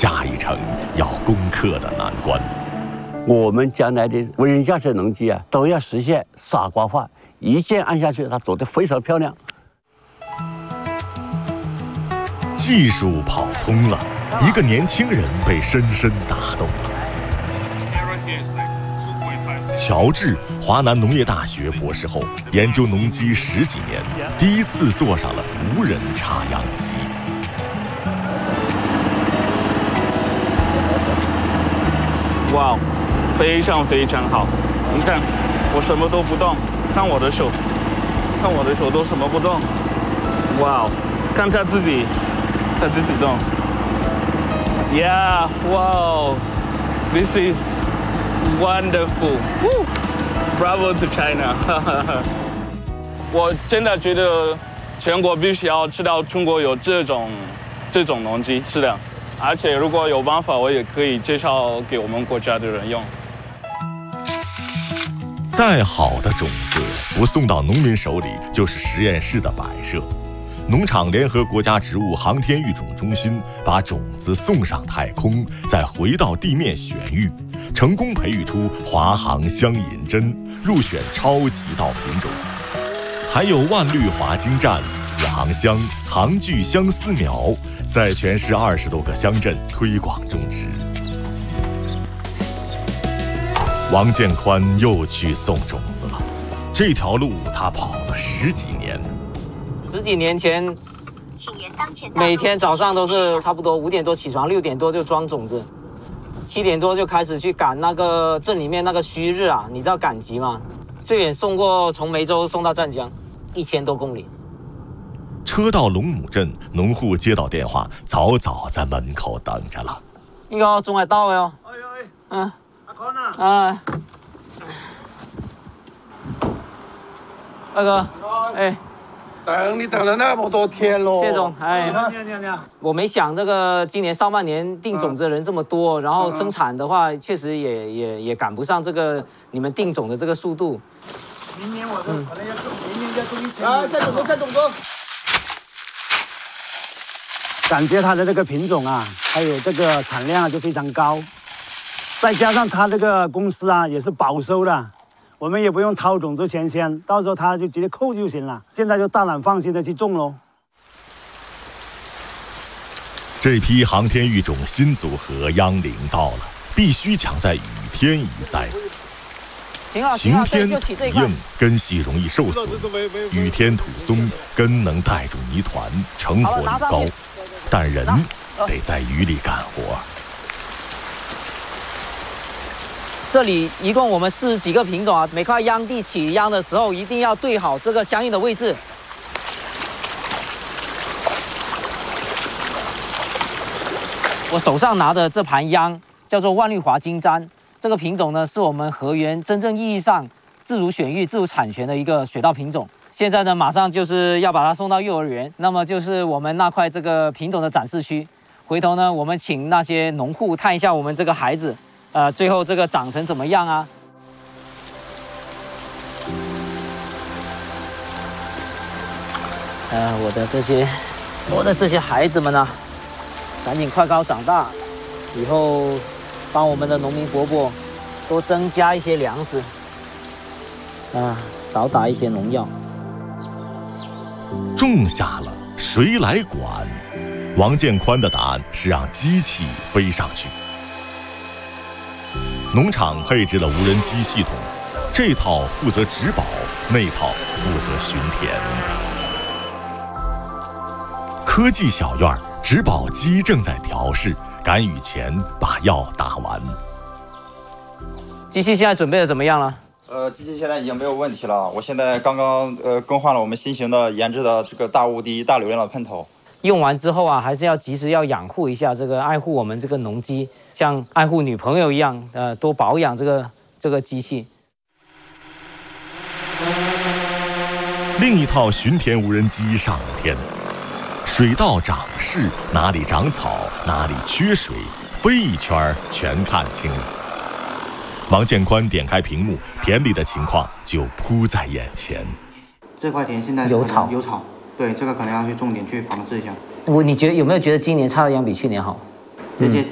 下一程要攻克的难关。 我们将来的无人驾驶农机啊，都要实现傻瓜化，一键按下去，它走得非常漂亮。 技术跑通了，一个年轻人被深深打动了。乔治，华南农业大学博士后，研究农机10几年，第一次坐上了无人插秧机。 哇，非常非常好！你看，我什么都不动，看我的手，看我的手都什么不动。哇，看他自己动。Yeah, wow, this is wonderful. Woo! Bravo to China. 我真的觉得全国必须要知道中国有这种农机，是的。而且如果有办法，我也可以介绍给我们国家的人用。 再好的种子不送到农民手里，就是实验室的摆设。农场联合国家植物航天育种中心把种子送上太空，再回到地面选育，成功培育出华航香银针，入选超级稻品种。还有万绿华金湛、紫航香、杭聚相思苗，在全市20多个乡镇推广种植。王建宽又去送种子了，这条路他跑了10几年。 10几年前，每天早上都是差不多5点多起床，6点多就装种子，7点多就开始去赶那个镇里面那个须日啊，你知道赶集吗？最远送过从梅州送到湛江，1000多公里。 车到龙母镇，农户接到电话，早在门口等着了。 呢個仲係到嘅哦。阿康啊。大哥， 你等了那么多天喽。 谢总，我没想这个今年上半年订种子的人这么多，然后生产的话，确实也赶不上这个你们订种的这个速度。 明年我可能要种，明年再种1千。下种子。 感觉它的这个品种啊，还有这个产量啊就非常高，再加上它这个公司啊也是保收的，我们也不用掏种子钱先，到时候它就直接扣就行了。现在就大胆放心的去种喽。 这批航天育种新组合央临到了，必须抢在雨天一栽。晴天土硬，根系容易受损；雨天土松，根能带住泥团，成活率高。但人得在雨里干活。 这里一共我们40几个品种啊，每块秧地起秧的时候一定要对好这个相应的位置。我手上拿的这盘秧叫做万绿华金簪，这个品种呢是我们河源真正意义上自主选育、自主产权的一个水稻品种。现在呢，马上就是要把它送到幼儿园，那么就是我们那块这个品种的展示区。回头呢，我们请那些农户看一下我们这个孩子，最后这个长成怎么样啊？我的这些孩子们呢，赶紧快高长大，以后帮我们的农民伯伯多增加一些粮食，少打一些农药。 种下了，谁来管？王建宽的答案是让机器飞上去。农场配置了无人机系统，这套负责植保，那套负责巡田。科技小院，植保机正在调试，赶雨前把药打完。 机器现在准备的怎么样了？ 机器现在已经没有问题了。我现在刚刚更换了我们新型的研制的这个大无敌大流量的喷头。 用完之后啊，还是要及时要养护一下，这个爱护我们这个农机，像爱护女朋友一样，多保养这个机器。 另一套巡田无人机上了天，水稻长势，哪里长草，哪里缺水，飞一圈全看清了。王建宽点开屏幕，田里的情况就铺在眼前。 这块田现在有草， 对，这个可能要去重点去防治一下。 你有没有觉得今年插的秧比去年好？ 这些